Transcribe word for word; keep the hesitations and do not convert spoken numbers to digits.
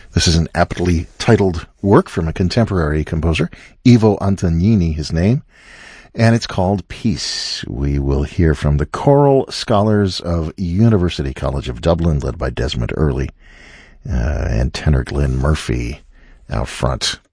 This is an aptly titled work from a contemporary composer, Ivo Antognini, his name, and it's called Peace. We will hear from the Choral Scholars of University College of Dublin, led by Desmond Early, uh, and tenor Glenn Murphy out front.